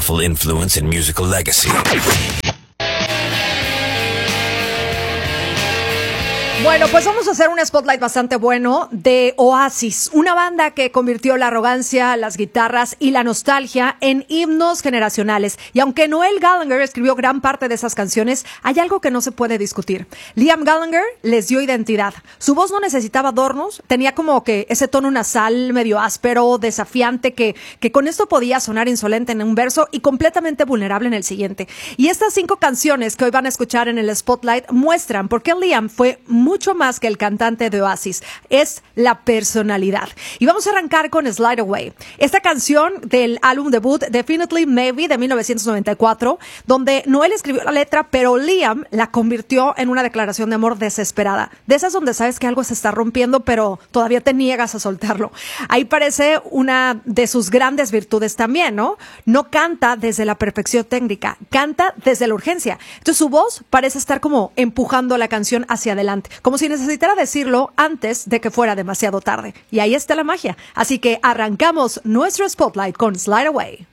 powerful influence and musical legacy. Bueno, pues vamos a hacer un spotlight bastante bueno de Oasis, una banda que convirtió la arrogancia, las guitarras y la nostalgia en himnos generacionales. Y aunque Noel Gallagher escribió gran parte de esas canciones, hay algo que no se puede discutir. Liam Gallagher les dio identidad. Su voz no necesitaba adornos, tenía como que ese tono nasal medio áspero, desafiante, que con esto podía sonar insolente en un verso y completamente vulnerable en el siguiente. Y estas 5 canciones que hoy van a escuchar en el spotlight muestran por qué Liam fue mucho más que el cantante de Oasis, es la personalidad. Y vamos a arrancar con Slide Away, esta canción del álbum debut Definitely Maybe de 1994, donde Noel escribió la letra, pero Liam la convirtió en una declaración de amor desesperada, de esas donde sabes que algo se está rompiendo, pero todavía te niegas a soltarlo. Ahí parece una de sus grandes virtudes también, ¿no? No canta desde la perfección técnica, canta desde la urgencia. Entonces su voz parece estar como empujando la canción hacia adelante, como si necesitara decirlo antes de que fuera demasiado tarde. Y ahí está la magia. Así que arrancamos nuestro spotlight con Slide Away.